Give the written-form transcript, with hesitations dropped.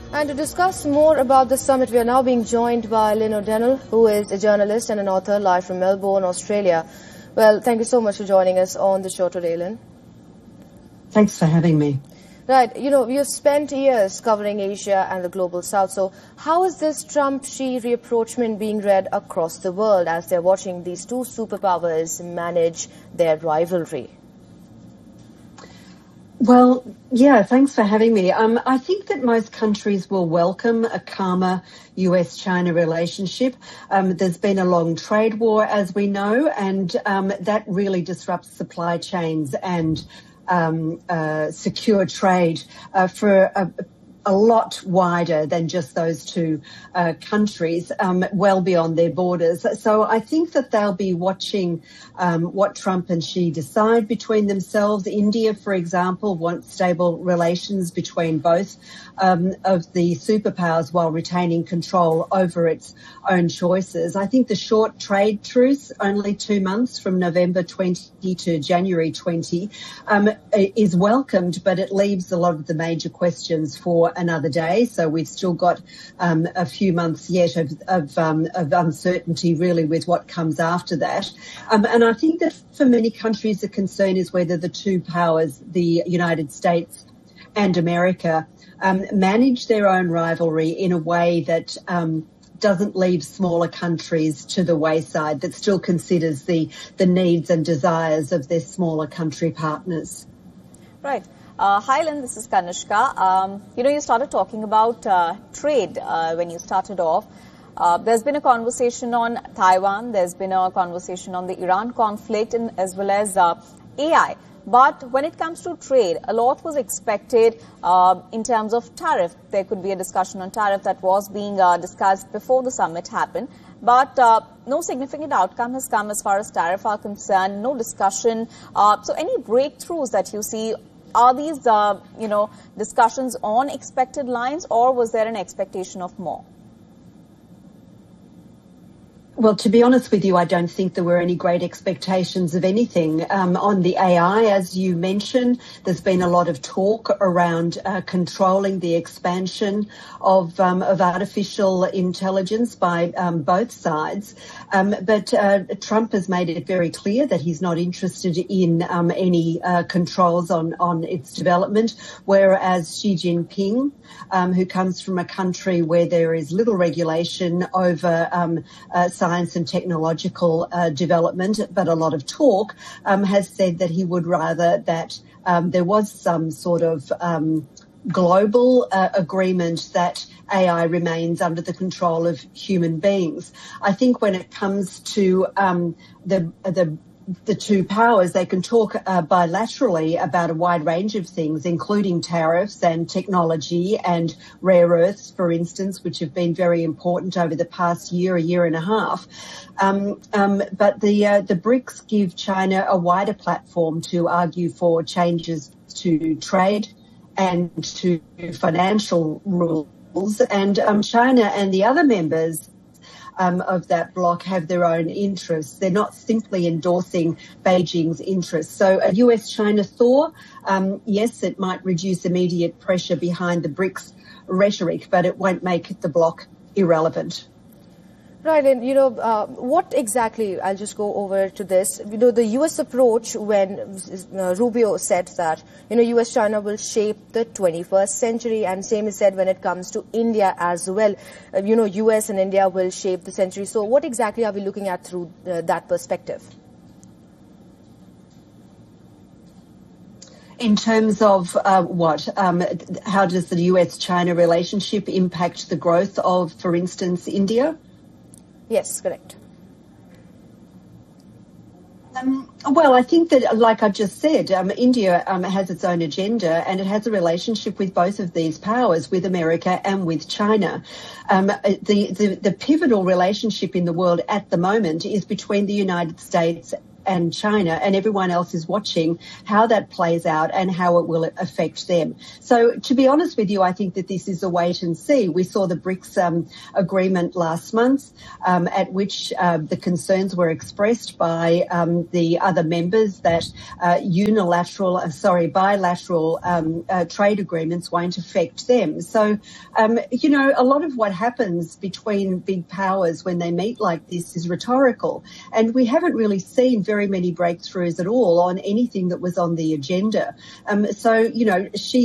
And to discuss more about the summit, we are now being joined by Lynn O'Donnell, who is a journalist and an author live from Melbourne, Australia. Well, thank you so much for joining us on the show today, Lynn. Thanks for having me. Right. You've spent years covering Asia and the global south. So how is this Trump-Xi rapprochement being read across the world as they're watching these two superpowers manage their rivalry? Well, yeah, thanks for having me. I think that most countries will welcome a calmer US-China relationship. There's been a long trade war, as we know, and that really disrupts supply chains and secure trade for a lot wider than just those two countries, well beyond their borders. So I think that they'll be watching what Trump and Xi decide between themselves. India, for example, wants stable relations between both of the superpowers while retaining control over its own choices. I think the short trade truce, only 2 months from November 20 to January 20, is welcomed, but it leaves a lot of the major questions for another day. So we've still got a few months yet of uncertainty really with what comes after that. And I think that for many countries the concern is whether the two powers, the United States and America, manage their own rivalry in a way that doesn't leave smaller countries to the wayside, that still considers the needs and desires of their smaller country partners. Right. Hi, Lynn, this is Kanishka. You started talking about trade when you started off. There's been a conversation on Taiwan. There's been a conversation on the Iran conflict and as well as AI. But when it comes to trade, a lot was expected in terms of tariff. There could be a discussion on tariff that was being discussed before the summit happened. But no significant outcome has come as far as tariff are concerned, no discussion. So any breakthroughs that you see, are these, discussions on expected lines, or was there an expectation of more? Well, to be honest with you, I don't think there were any great expectations of anything. On the AI, as you mentioned, there's been a lot of talk around controlling the expansion of artificial intelligence by both sides. But Trump has made it very clear that he's not interested in any controls on its development, whereas Xi Jinping, who comes from a country where there is little regulation over science and technological development, but a lot of talk, has said that he would rather that there was some sort of global agreement that AI remains under the control of human beings. I think when it comes to the two powers, they can talk bilaterally about a wide range of things, including tariffs and technology and rare earths, for instance, which have been very important over the past year, a year and a half. But the BRICS give China a wider platform to argue for changes to trade and to financial rules. And China and the other members of that bloc have their own interests. They're not simply endorsing Beijing's interests. So a US-China thaw, yes, it might reduce immediate pressure behind the BRICS rhetoric, but it won't make the bloc irrelevant. Right, and what exactly, I'll just go over to this, the US approach when Rubio said that, US-China will shape the 21st century, and same is said when it comes to India as well. US and India will shape the century. So what exactly are we looking at through that perspective? In terms of what? How does the US-China relationship impact the growth of, for instance, India? Yes, correct. Well, I think that, like I just said, India has its own agenda, and it has a relationship with both of these powers, with America and with China. The pivotal relationship in the world at the moment is between the United States and China, and everyone else is watching how that plays out and how it will affect them. So to be honest with you, I think that this is a wait and see. We saw the BRICS agreement last month, at which the concerns were expressed by the other members that bilateral trade agreements won't affect them. So, a lot of what happens between big powers when they meet like this is rhetorical. And we haven't really seen very many breakthroughs at all on anything that was on the agenda. Xi